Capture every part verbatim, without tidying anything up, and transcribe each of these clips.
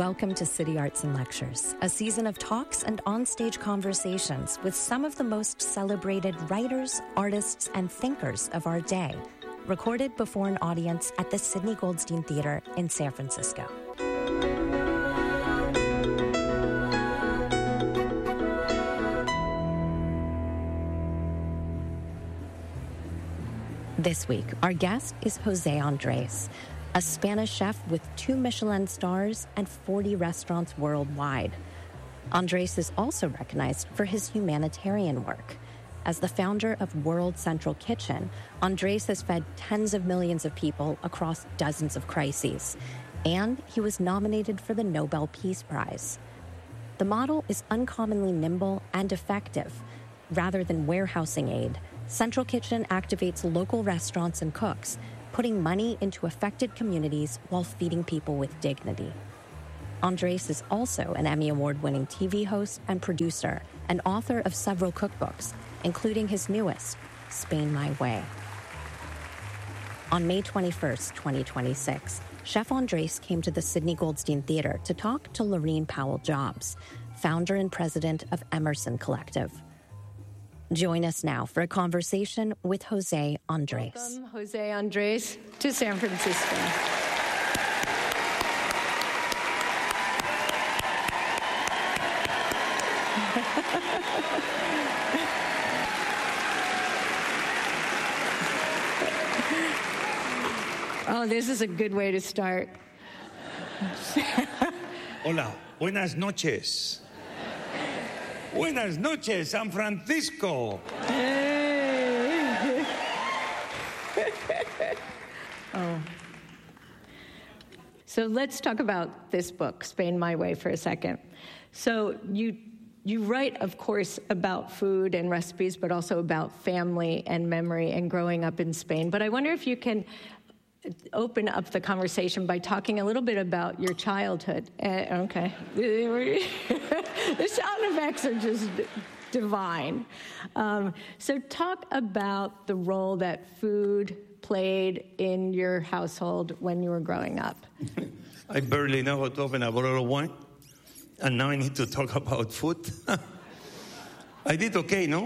Welcome to City Arts and Lectures, a season of talks and onstage conversations with some of the most celebrated writers, artists, and thinkers of our day, recorded before an audience at the Sidney Goldstein Theater in San Francisco. This week, our guest is Jose Andres, a Spanish chef with two Michelin stars and forty restaurants worldwide. Andres is also recognized for his humanitarian work. As the founder of World Central Kitchen, Andres has fed tens of millions of people across dozens of crises, and he was nominated for the Nobel Peace Prize. The model is uncommonly nimble and effective. Rather than warehousing aid, Central Kitchen activates local restaurants and cooks, putting money into affected communities while feeding people with dignity. Andres is also an Emmy Award-winning T V host and producer and author of several cookbooks, including his newest, Spain My Way. On May twenty-first, twenty twenty-six, Chef Andres came to the Sidney Goldstein Theater to talk to Laureen Powell-Jobs, founder and president of Emerson Collective. Join us now for a conversation with Jose Andres. Welcome, Jose Andres, to San Francisco. Oh, this is a good way to start. Hola, buenas noches. Buenas noches, San Francisco. Hey. Oh. So let's talk about this book, Spain My Way, for a second. So you you write, of course, about food and recipes, but also about family and memory and growing up in Spain. But I wonder if you can open up the conversation by talking a little bit about your childhood. Uh, okay. The sound effects are just divine. Um, so talk about the role that food played in your household when you were growing up. I barely know how to open a bottle of wine, and now I need to talk about food. I did okay, no?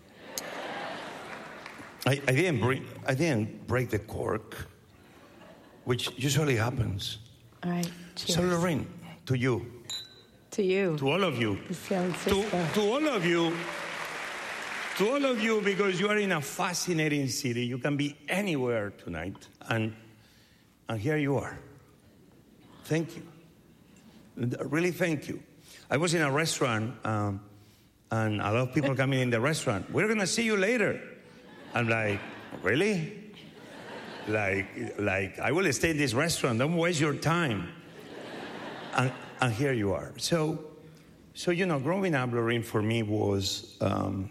I, I didn't break, I didn't break the cork, which usually happens. All right. Cheers. So, Lorraine, to you. To you. To all of you. To, to all of you. To all of you, because you are in a fascinating city. You can be anywhere tonight. And, and here you are. Thank you. Really, thank you. I was in a restaurant, um, and a lot of people coming in the restaurant. We're going to see you later. I'm like, really? Like, like I will stay in this restaurant. Don't waste your time. And, and here you are. So, so you know, growing up, Lorraine, for me was um,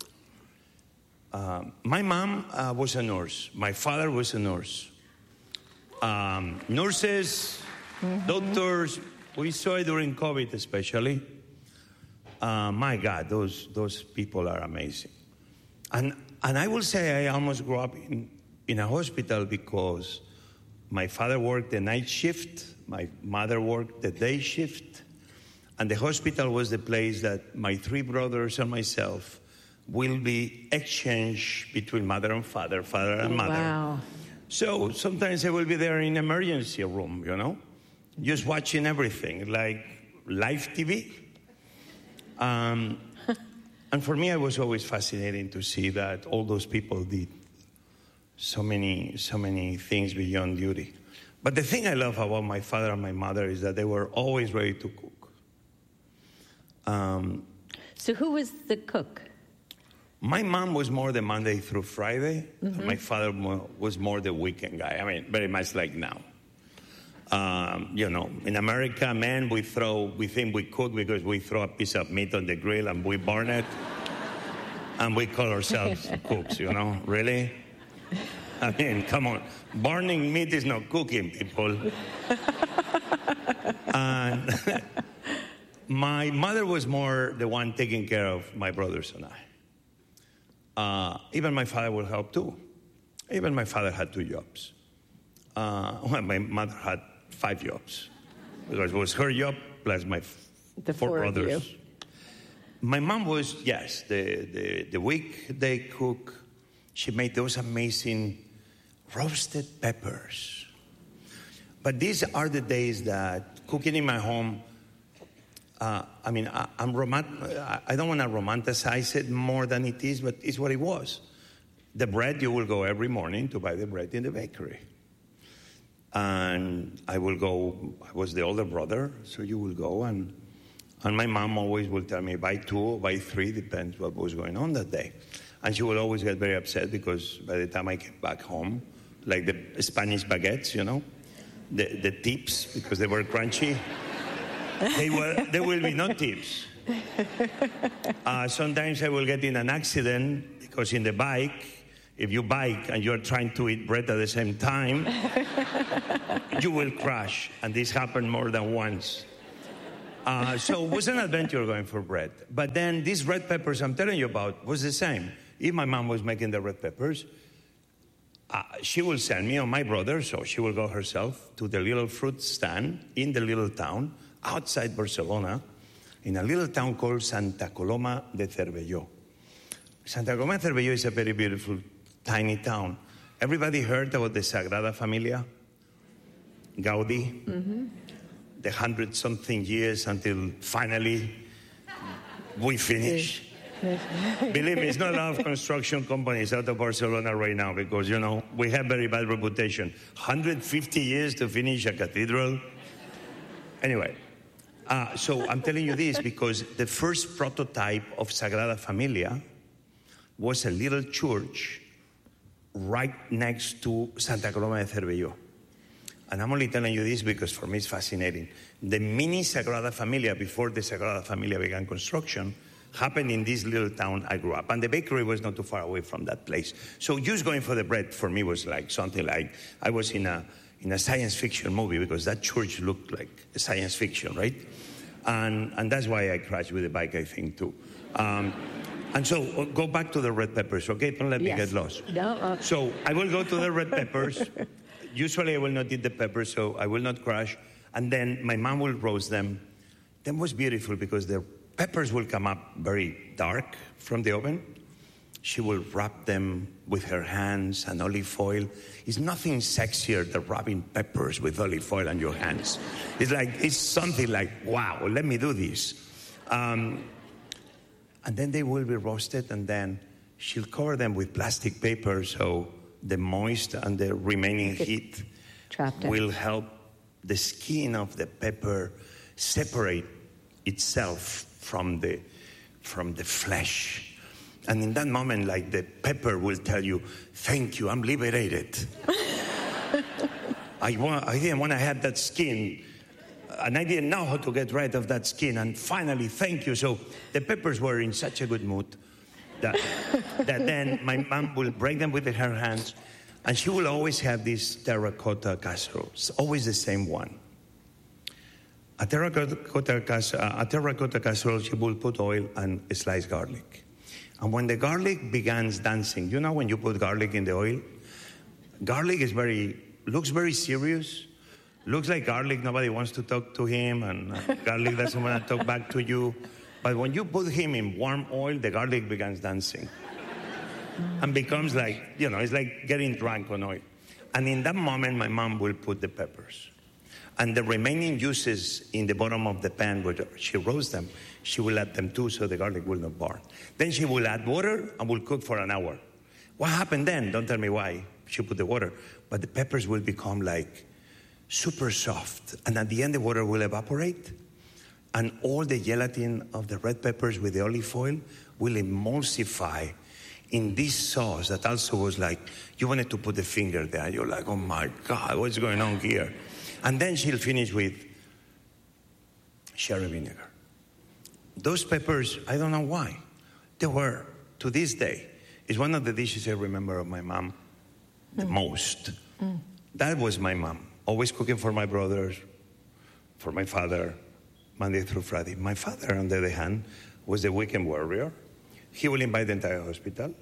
uh, my mom uh, was a nurse. My father was a nurse. Um, nurses, mm-hmm. doctors. We saw it during COVID, especially. Uh, my God, those those people are amazing. And and I will say I almost grew up in. in a hospital because my father worked the night shift, my mother worked the day shift, and the hospital was the place that my three brothers and myself will be exchanged between mother and father, father and mother. Wow. So sometimes I will be there in emergency room, you know, just watching everything, like live T V. Um, and for me, it was always fascinating to see that all those people did So many, so many things beyond duty. But the thing I love about my father and my mother is that they were always ready to cook. Um, so who was the cook? My mom was more the Monday through Friday. Mm-hmm. And my father was more the weekend guy. I mean, very much like now. Um, you know, in America, man, we throw, we think we cook because we throw a piece of meat on the grill and we burn it. And we call ourselves cooks, you know, really? I mean, come on. Burning meat is not cooking, people. And my mother was more the one taking care of my brothers and I. Uh, even my father would help too. Even my father had two jobs. Uh, well, my mother had five jobs. because it was her job plus my The four, four of brothers. you. My mom was, yes, the, the, the weekday cook. She made those amazing roasted peppers. But these are the days that cooking in my home, uh, I mean, I, I'm romant- I don't want to romanticize it more than it is, but it's what it was. The bread, you will go every morning to buy the bread in the bakery. And I will go, I was the older brother, so you will go, and, and my mom always will tell me, buy two or buy three, depends what was going on that day. And she will always get very upset because by the time I came back home, like the Spanish baguettes, you know, the, the tips, because they were crunchy, they were, there will be no tips. Uh, sometimes I will get in an accident because in the bike, if you bike and you're trying to eat bread at the same time, you will crash. And this happened more than once. Uh, so it was an adventure going for bread. But then these red peppers I'm telling you about was the same. If my mom was making the red peppers, uh, she will send me or my brother, so she will go herself to the little fruit stand in the little town outside Barcelona, in a little town called Santa Coloma de Cervelló. Santa Coloma de Cervelló is a very beautiful, tiny town. Everybody heard about the Sagrada Familia? Gaudi? Mm-hmm. The hundred-something years until finally we finish. Believe me, it's not a lot of construction companies out of Barcelona right now because, you know, we have very bad reputation. one hundred fifty years to finish a cathedral. Anyway, uh, so I'm telling you this because the first prototype of Sagrada Familia was a little church right next to Santa Coloma de Cervelló. And I'm only telling you this because for me it's fascinating. The mini Sagrada Familia, before the Sagrada Familia began construction, happened in this little town I grew up. And the bakery was not too far away from that place. So just going for the bread for me was like something like, I was in a, in a science fiction movie because that church looked like a science fiction, right? And, and that's why I crashed with the bike, I think, too. Um, And so, go back to the red peppers, okay? Don't let yes. me get lost. No, uh... So, I will go to the red peppers. Usually, I will not eat the peppers, so I will not crash. And then my mom will roast them. That was beautiful because the peppers will come up very dark from the oven. She will wrap them with her hands and olive oil. It's nothing sexier than wrapping peppers with olive oil on your hands. It's like, it's something like, wow, let me do this. Um, And then they will be roasted, and then she'll cover them with plastic paper so the moist and the remaining heat will help the skin of the pepper separate itself from the, from the flesh. And in that moment, like, the pepper will tell you, thank you, I'm liberated. I, want, I didn't want to have that skin. And I didn't know how to get rid of that skin. And finally, thank you. So the peppers were in such a good mood that, that then my mom will break them with her hands. And she will always have this terracotta casserole. It's always the same one. A terracotta, cas- a terracotta casserole, she will put oil and sliced garlic. And when the garlic begins dancing, you know when you put garlic in the oil? Garlic is very, looks very serious. Looks like garlic, nobody wants to talk to him, and uh, garlic doesn't want to talk back to you. But when you put him in warm oil, the garlic begins dancing. And becomes like, you know, it's like getting drunk on oil. And in that moment, my mom will put the peppers. And the remaining juices in the bottom of the pan, where she roasts them, she will add them too so the garlic will not burn. Then she will add water and will cook for an hour. What happened then? Don't tell me why she put the water. But the peppers will become like super soft, and at the end the water will evaporate, and all the gelatin of the red peppers with the olive oil will emulsify in this sauce that also was like, you wanted to put the finger there. You're like, oh my God, what's going on here? And then she'll finish with sherry vinegar. Those peppers, I don't know why, they were, to this day, is one of the dishes I remember of my mom the mm. most. Mm. That was my mom. Always cooking for my brothers, for my father, Monday through Friday. My father, on the other hand, was the weekend warrior. He will invite the entire hospital.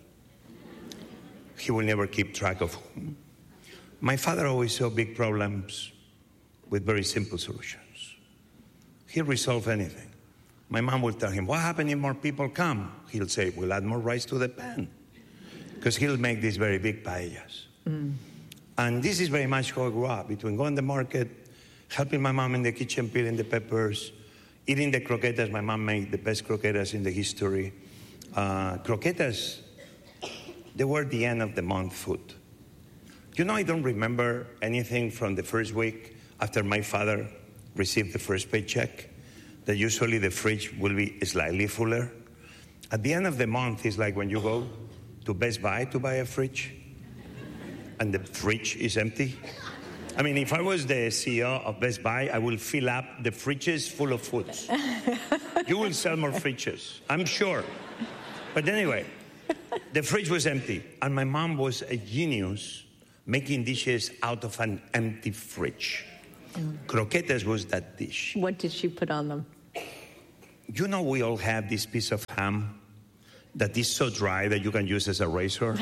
He will never keep track of whom. My father always saw big problems with very simple solutions. He'll resolve anything. My mom will tell him, what happens if more people come? He'll say, we'll add more rice to the pan. Because he'll make these very big paellas. Mm. And this is very much how I grew up, between going to the market, helping my mom in the kitchen peeling the peppers, eating the croquetas. My mom made the best croquetas in the history. Uh, croquetas, they were the end of the month food. You know, I don't remember anything from the first week after my father received the first paycheck, that usually the fridge will be slightly fuller. At the end of the month, it's like when you go to Best Buy to buy a fridge, and the fridge is empty. I mean, if I was the C E O of Best Buy, I will fill up the fridges full of foods. You will sell more fridges, I'm sure. But anyway, the fridge was empty, and my mom was a genius making dishes out of an empty fridge. Mm. Croquetas was that dish. What did she put on them? You know, we all have this piece of ham that is so dry that you can use as a razor.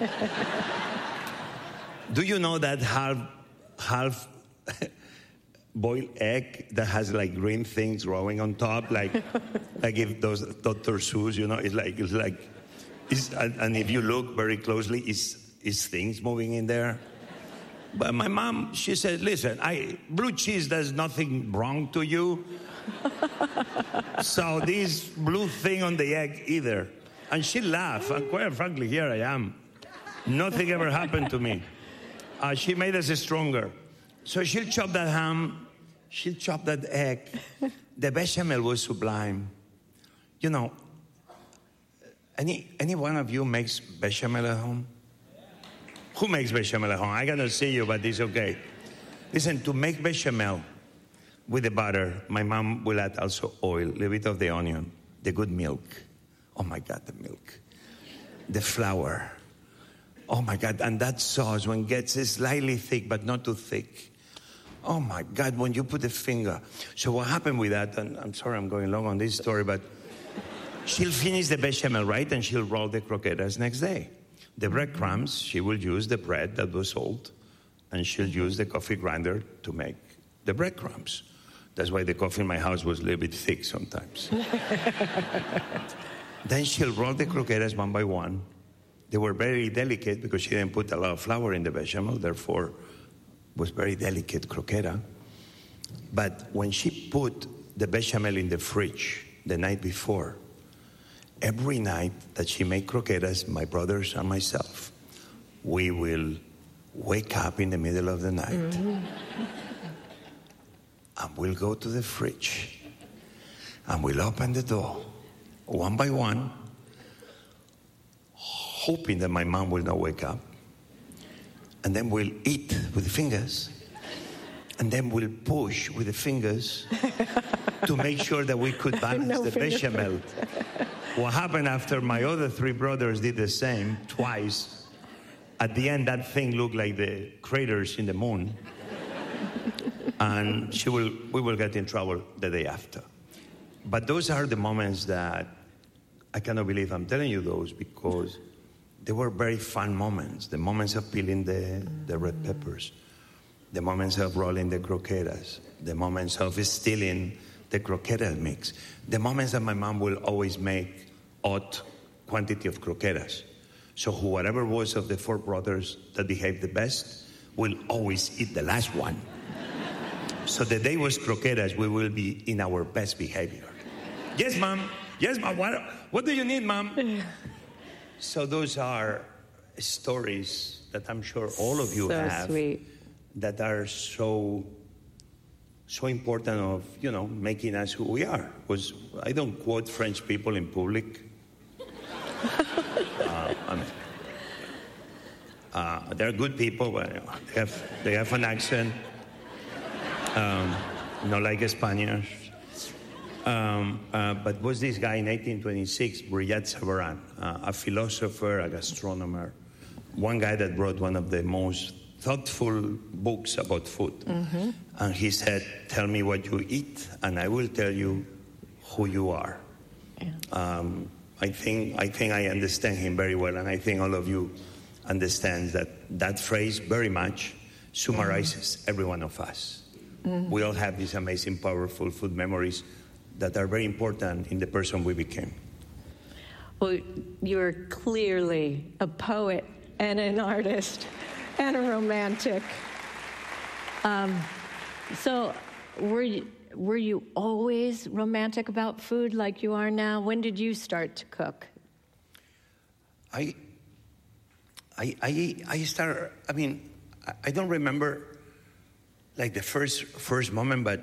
Do you know that half half boiled egg that has like green things growing on top, like like if those Doctor Seuss, you know, it's like it's like, it's, and, and if you look very closely, it's it's things moving in there. But my mom, she said, listen, I blue cheese does nothing wrong to you. So this blue thing on the egg either. And she laughed, and quite frankly, here I am. Nothing ever happened to me. Uh, she made us stronger. So she'll chop that ham, she'll chop that egg. The bechamel was sublime. You know, any any one of you makes bechamel at home? Who makes bechamel at home? I cannot see you, but it's okay. Listen, to make bechamel with the butter, my mom will add also oil, a little bit of the onion, the good milk. Oh my God, the milk. The flour. Oh my God, and that sauce, when it gets slightly thick, but not too thick. Oh my God, when you put the finger. So what happened with that, and I'm sorry I'm going long on this story, but she'll finish the bechamel, right? And she'll roll the croquetas next day. The breadcrumbs, she will use the bread that was sold, and she'll use the coffee grinder to make the breadcrumbs. That's why the coffee in my house was a little bit thick sometimes. Then she'll roll the croquetas one by one. They were very delicate because she didn't put a lot of flour in the bechamel, therefore was very delicate croqueta. But when she put the bechamel in the fridge the night before, every night that she made croquetas, my brothers and myself, we will wake up in the middle of the night mm-hmm. and we'll go to the fridge and we'll open the door one by one, hoping that my mom will not wake up. And then we'll eat with the fingers. And then we'll push with the fingers to make sure that we could balance no the bechamel. What happened after my other three brothers did the same twice, at the end that thing looked like the craters in the moon. And she will, we will get in trouble the day after. But those are the moments that I cannot believe I'm telling you those, because they were very fun moments. The moments of peeling the, the red peppers, the moments of rolling the croquetas, the moments of stealing the croqueta mix, the moments that my mom will always make odd quantity of croquetas. So whoever was of the four brothers that behaved the best will always eat the last one. So the day was croquetas, we will be in our best behavior. Yes, mom. Yes, mom. What, what do you need, mom? So those are stories that I'm sure all of you so have sweet. That are so so important of, you know, making us who we are. Because I don't quote French people in public. uh, I mean, uh, they're good people, but you know, they have they have an accent, um, not like Spaniards. Um, uh, but was this guy in eighteen twenty-six, Brillat Savarin, uh, a philosopher, a gastronomer, one guy that wrote one of the most thoughtful books about food. Mm-hmm. And he said, tell me what you eat, and I will tell you who you are. Yeah. Um, I think I think I understand him very well, and I think all of you understand that that phrase very much summarizes mm-hmm. every one of us. Mm-hmm. We all have these amazing, powerful food memories that are very important in the person we became. Well, you're clearly a poet and an artist and a romantic. Um, so were you, were you always romantic about food like you are now? When did you start to cook? I, I, I, I started, I mean, I don't remember like the first first moment, but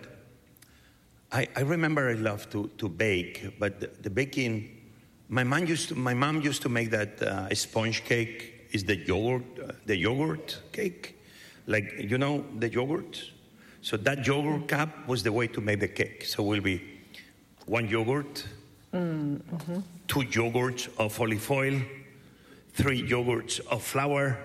I, I remember I loved to, to bake, but the, the baking, my mom used to, my mom used to make that uh, sponge cake, is the yogurt, uh, the yogurt cake, like, you know, the yogurt? So that yogurt cup was the way to make the cake. So it will be one yogurt, mm-hmm. two yogurts of olive oil, three yogurts of flour,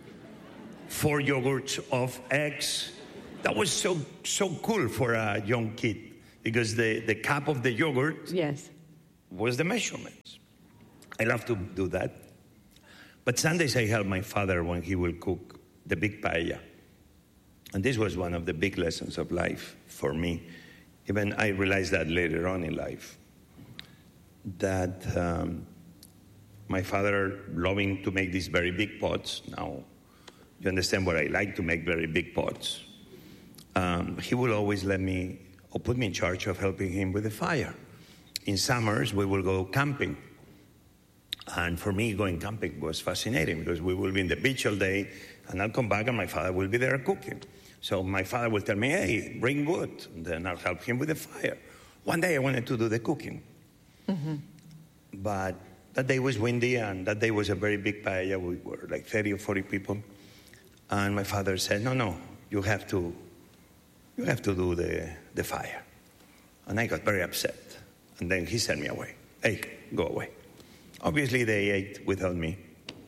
four yogurts of eggs. That was so so cool for a young kid because the, the cup of the yogurt yes. was the measurements. I love to do that. But Sundays I help my father when he will cook the big paella. And this was one of the big lessons of life for me. Even I realized that later on in life. That um, my father loving to make these very big pots. Now, you understand what I like to make very big pots. Um, he will always let me, or put me in charge of helping him with the fire. In summers, we will go camping. And for me, going camping was fascinating because we will be in the beach all day, and I'll come back and my father will be there cooking. So my father will tell me, hey, bring wood, and then I'll help him with the fire. One day I wanted to do the cooking. Mm-hmm. But that day was windy, and that day was a very big paella. We were like thirty or forty people. And my father said, no, no, you have to, you have to do the, the fire. And I got very upset. And then he sent me away. Hey, go away. Obviously, they ate without me.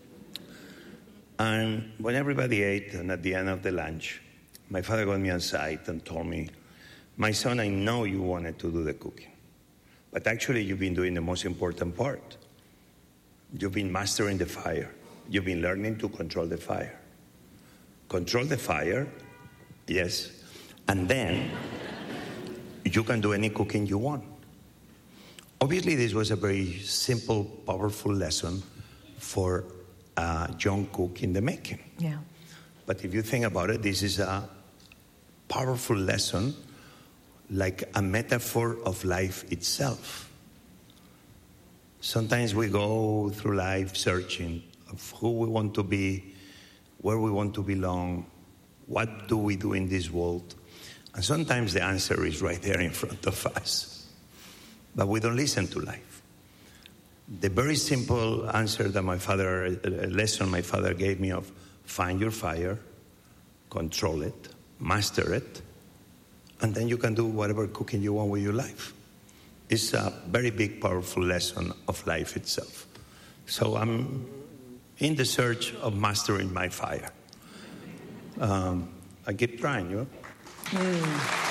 And when everybody ate, and at the end of the lunch, my father got me aside and told me, my son, I know you wanted to do the cooking, but actually you've been doing the most important part. You've been mastering the fire. You've been learning to control the fire. Control the fire, yes, and then you can do any cooking you want. Obviously, this was a very simple, powerful lesson for a young cook in the making. Yeah. But if you think about it, this is a powerful lesson, like a metaphor of life itself. Sometimes we go through life searching of who we want to be, where we want to belong, what do we do in this world. And sometimes the answer is right there in front of us. But we don't listen to life. The very simple answer that my father, a lesson my father gave me of find your fire, control it, master it, and then you can do whatever cooking you want with your life. It's a very big, powerful lesson of life itself. So I'm in the search of mastering my fire. Um, I keep trying, you know? Mm.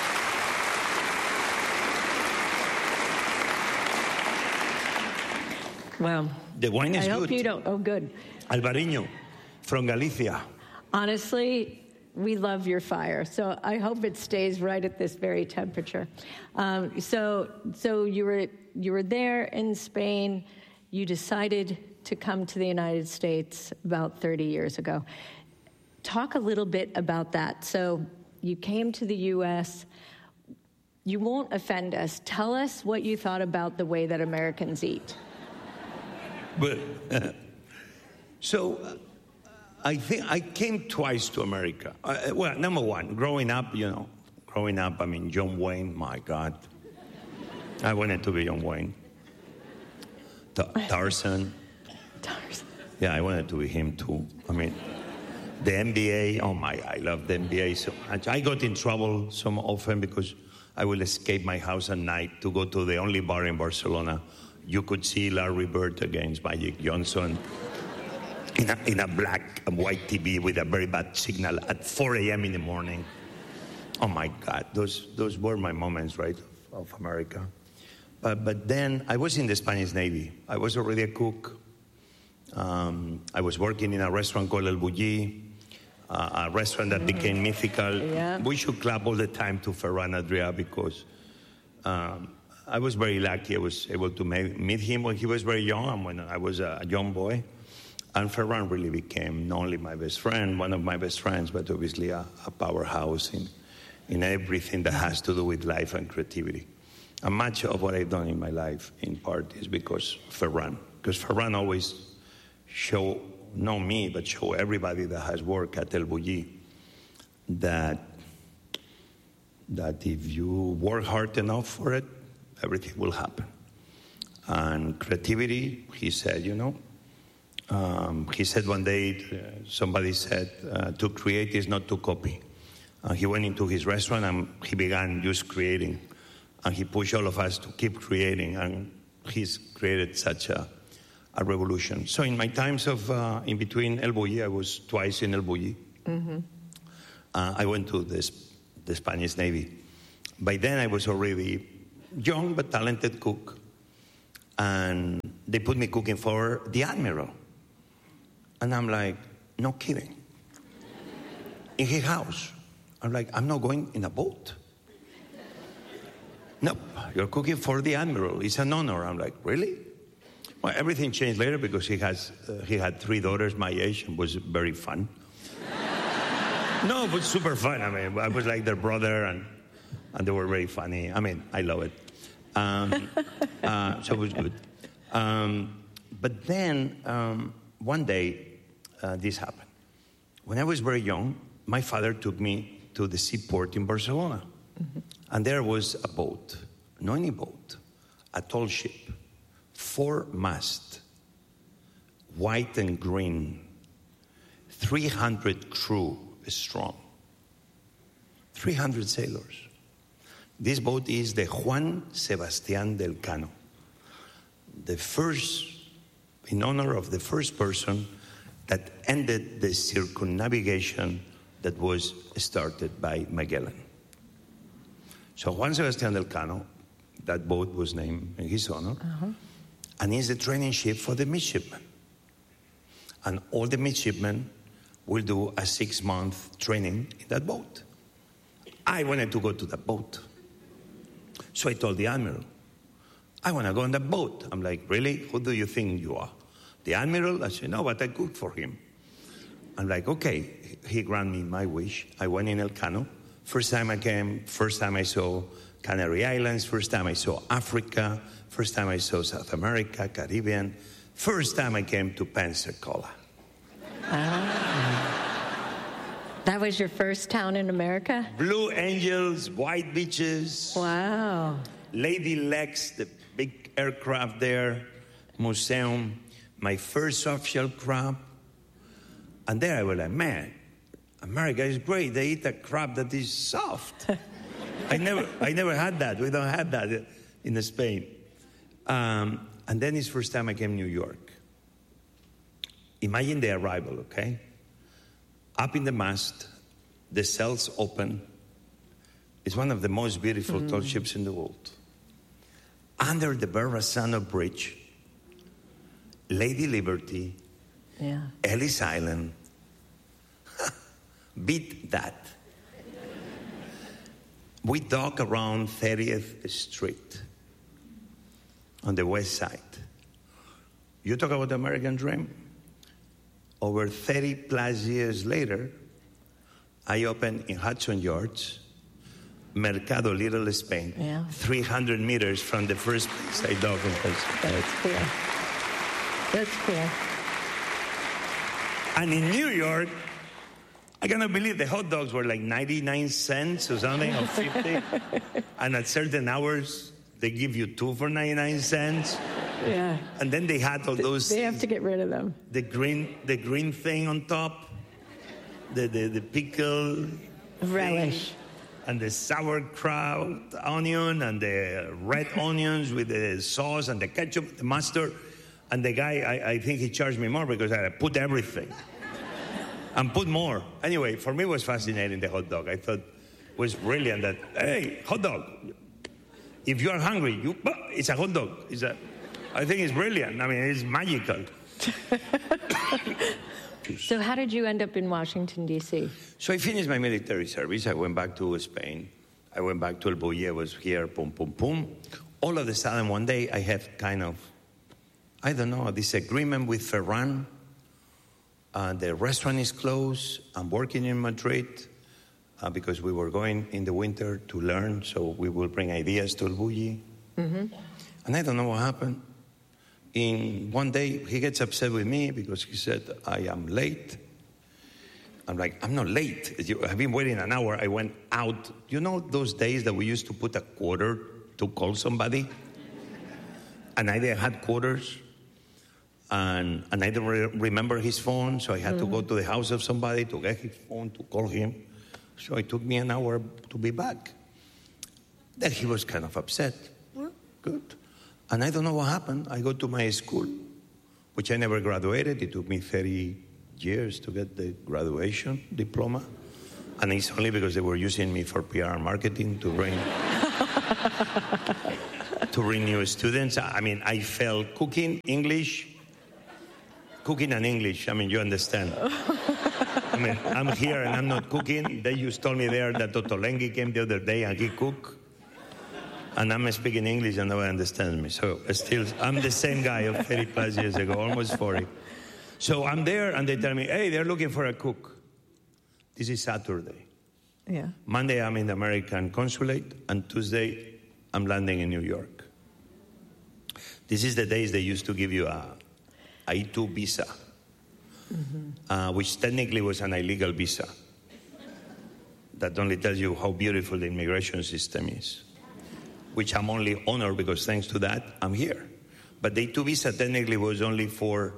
Well, the wine is I good. I hope you don't. Oh, good. Albariño from Galicia. Honestly, we love your fire, so I hope it stays right at this very temperature. Um, so, so you were you were there in Spain. You decided to come to the United States about thirty years ago. Talk a little bit about that. So you came to the U S. You won't offend us. Tell us what you thought about the way that Americans eat. But uh, so uh, I think I came twice to America. Uh, well, number one, growing up, you know, growing up, I mean, John Wayne, my God. I wanted to be John Wayne. Ta- Tarzan. Tarzan. Yeah, I wanted to be him too. I mean, the N B A, oh my, I love the N B A so much. I got in trouble so often because I will escape my house at night to go to the only bar in Barcelona. You could see Larry Bird against Magic Johnson in a, in a black and white T V with a very bad signal at four a.m. in the morning. Oh my God, those those were my moments, right, of America. But, but then I was in the Spanish Navy. I was already a cook. Um, I was working in a restaurant called El Bulli. uh, a restaurant that became mythical. Yeah. We should clap all the time to Ferran Adrià because um, I was very lucky. I was able to ma- meet him when he was very young and when I was a young boy. And Ferran really became not only my best friend, one of my best friends, but obviously a, a powerhouse in, in everything that has to do with life and creativity. And much of what I've done in my life, in part, is because Ferran. Because Ferran always show, not me, but show everybody that has worked at El Bulli that, that if you work hard enough for it, everything will happen. And creativity, he said, you know, um, he said one day, uh, somebody said, uh, to create is not to copy. And he went into his restaurant and he began just creating. And he pushed all of us to keep creating, and he's created such a, a revolution. So in my times of, uh, in between El Bulli, I was twice in El Bulli. Mm-hmm. Uh, I went to this, the Spanish Navy. By then I was already young but talented cook. And they put me cooking for the Admiral. And I'm like, no kidding. In his house. I'm like, I'm not going in a boat. Nope, you're cooking for the Admiral. It's an honor. I'm like, really? Well, everything changed later because he has uh, he had three daughters my age and was very fun. No, it was super fun. I mean, I was like their brother, and and they were very funny. I mean, I love it. Um, uh, so it was good. Um, but then um, one day, uh, this happened. When I was very young, my father took me to the seaport in Barcelona. Mm-hmm. And there was a boat, not any boat, a tall ship, four-mast, white and green, three hundred crew strong, three hundred sailors. This boat is the Juan Sebastián del Cano, the first, in honor of the first person that ended the circumnavigation that was started by Magellan. So Juan Sebastián del Cano, that boat was named in his honor, uh-huh. and is the training ship for the midshipmen. And all the midshipmen will do a six-month training in that boat. I wanted to go to that boat. So I told the Admiral, I want to go on that boat. I'm like, really? Who do you think you are? The Admiral? I said, no, but I cooked for him. I'm like, okay. He granted me my wish. I went in El Cano. First time I came, first time I saw Canary Islands, first time I saw Africa, first time I saw South America, Caribbean, first time I came to Pensacola. Ah. That was your first town in America? Blue Angels, white beaches. Wow. Lady Lex, the big aircraft there, museum, my first soft-shell crab. And there I was like, man, America is great. They eat a crab that is soft. I never, I never had that. We don't have that in Spain. Um, and then it's the first time I came to New York. Imagine the arrival, okay? Up in the mast, the sails open. It's one of the most beautiful mm. tall ships in the world. Under the Verrazano Bridge, Lady Liberty, yeah. Ellis Island, beat that. We dock around thirtieth Street on the west side. You talk about the American dream? Over thirty plus years later, I opened in Hudson Yards, Mercado Little Spain, yeah. three hundred meters from the first place I docked in Pennsylvania. That's cool. That's cool. And in New York, I cannot believe the hot dogs were like ninety-nine cents or something, or fifty. And at certain hours, they give you two for ninety-nine cents. Yeah. And then they had all those. They have to get rid of them. The green, the green thing on top, the the, the pickle relish, thing, and the sauerkraut onion, and the red onions with the sauce and the ketchup, the mustard. And the guy, I, I think he charged me more because I put everything. And put more. Anyway, for me it was fascinating, the hot dog. I thought it was brilliant that, hey, hot dog. If you are hungry, you, it's a hot dog. It's a, I think it's brilliant. I mean, it's magical. focus. So how did you end up in Washington, D C? So I finished my military service. I went back to Spain. I went back to El Bulli. I was here, pum, pum, pum. All of a sudden, one day, I have kind of, I don't know, a disagreement with Ferran. Uh, the restaurant is closed. I'm working in Madrid uh, because we were going in the winter to learn, so we will bring ideas to El Bulli. Mm-hmm. And I don't know what happened. In one day, he gets upset with me because he said, I am late. I'm like, I'm not late. I've been waiting an hour. I went out. You know those days that we used to put a quarter to call somebody? And I had quarters. And, and I didn't re- remember his phone, so I had mm-hmm. to go to the house of somebody to get his phone to call him. So it took me an hour to be back. Then he was kind of upset. Well, good. And I don't know what happened. I go to my school, which I never graduated. It took me thirty years to get the graduation diploma. And it's only because they were using me for P R and marketing to bring, to bring new students. I mean, I failed cooking, English, cooking and English. I mean, you understand. I mean, I'm here and I'm not cooking. They just told me there that Ottolenghi came the other day and he cooked. And I'm speaking English and nobody understands me. So still, I'm the same guy of thirty plus years ago, almost forty. So I'm there and they tell me, hey, they're looking for a cook. This is Saturday. Yeah. Monday, I'm in the American consulate. And Tuesday, I'm landing in New York. This is the days they used to give you a, a E two visa, mm-hmm. uh, which technically was an illegal visa. That only tells you how beautiful the immigration system is. Which I'm only honored because thanks to that, I'm here. But the E two visa technically was only for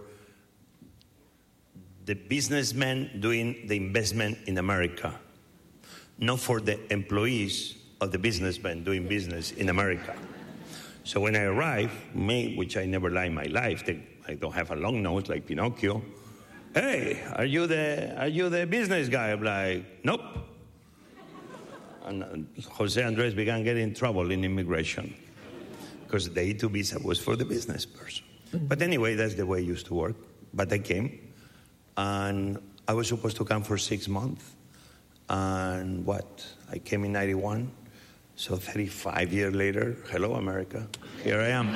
the businessmen doing the investment in America, not for the employees of the businessmen doing business in America. So when I arrived, me, which I never lie in my life, I don't have a long nose like Pinocchio. Hey, are you the are you the business guy? I'm like, nope. And Jose Andres began getting in trouble in immigration because the E two visa was for the business person. Mm-hmm. But anyway, that's the way it used to work. But I came, and I was supposed to come for six months. And what? I came in ninety-one. So thirty-five years later, hello, America. Here I am.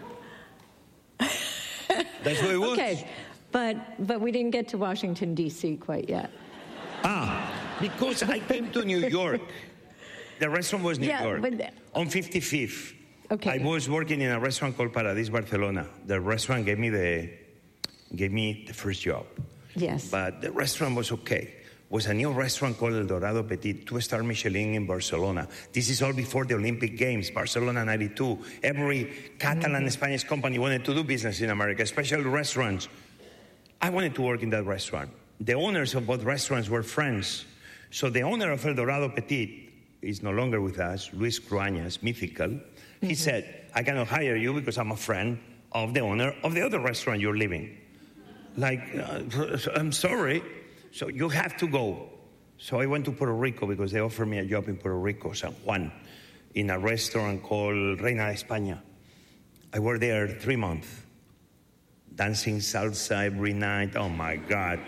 That's what it was. Okay, but, but we didn't get to Washington, D C quite yet. Ah, because I came to New York. The restaurant was New yeah, York, but the, on fifty-fifth. Okay. I was working in a restaurant called Paradis Barcelona. The restaurant gave me the gave me the first job. Yes. But the restaurant was okay. It was a new restaurant called El Dorado Petit, two-star Michelin in Barcelona. This is all before the Olympic Games, Barcelona ninety-two. Every Catalan mm-hmm. Spanish company wanted to do business in America, especially restaurants. I wanted to work in that restaurant. The owners of both restaurants were friends. So the owner of El Dorado Petit is no longer with us, Luis Cruañas, mythical. Mm-hmm. He said, I cannot hire you because I'm a friend of the owner of the other restaurant you're leaving. Like, uh, I'm sorry. So you have to go. So I went to Puerto Rico because they offered me a job in Puerto Rico, San Juan, in a restaurant called Reina de España. I worked there three months, dancing salsa every night. Oh, my God.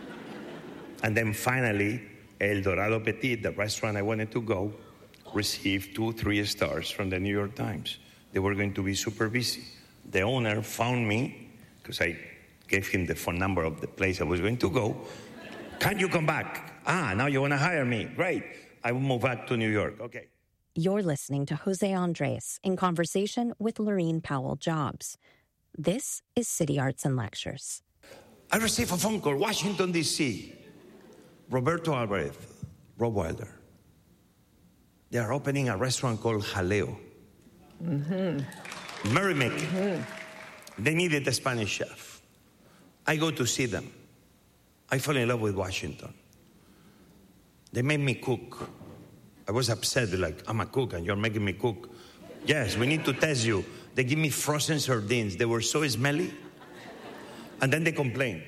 And then finally, El Dorado Petit, the restaurant I wanted to go, received two, three stars from the New York Times. They were going to be super busy. The owner found me, because I gave him the phone number of the place I was going to go. Can you come back? Ah, now you want to hire me. Great. I will move back to New York. Okay. You're listening to Jose Andres in conversation with Laureen Powell Jobs. This is City Arts and Lectures. I received a phone call, Washington, D C Roberto Alvarez, Rob Wilder. They are opening a restaurant called Jaleo. Mm-hmm. Merrimack. Mm-hmm. They needed a Spanish chef. I go to see them. I fall in love with Washington. They made me cook. I was upset, like, I'm a cook and you're making me cook. Yes, we need to test you. They give me frozen sardines. They were so smelly. And then they complained.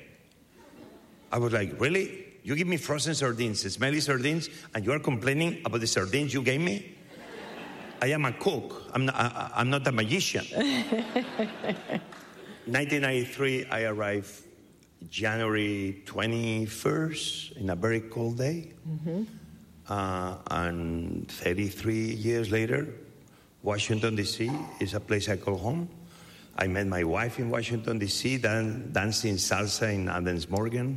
I was like, really? You give me frozen sardines, smelly sardines, and you are complaining about the sardines you gave me? I am a cook. I'm not, I, I'm not a magician. nineteen ninety-three, I arrived January twenty-first, in a very cold day. Mm-hmm. Uh, and thirty-three years later, Washington, D C is a place I call home. I met my wife in Washington, D C, dan- dancing salsa in Adams Morgan.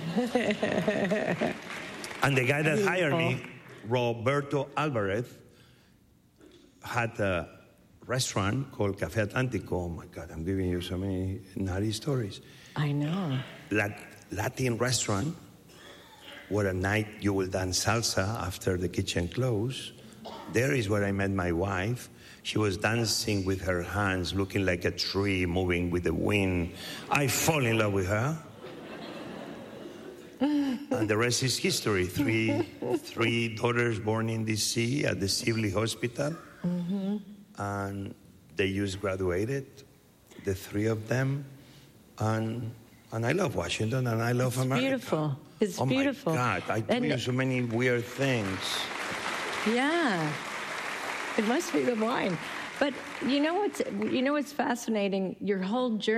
And the guy that Beautiful. hired me, Roberto Alvarez, had a restaurant called Café Atlántico. Oh my God, I'm giving you so many naughty stories. I know. Lat- Latin restaurant where at night you will dance salsa after the kitchen closed. There is where I met my wife. She was dancing with her hands, looking like a tree moving with the wind. I fall in love with her. And the rest is history. Three, three daughters born in D C at the Sibley Hospital. Mm-hmm. And they just graduated, the three of them. And and I love Washington, and I love it's America. Beautiful. It's oh beautiful. Oh my God, I do and, so many weird things. Yeah, it must be the wine. But you know what's you know what's fascinating? Your whole journey.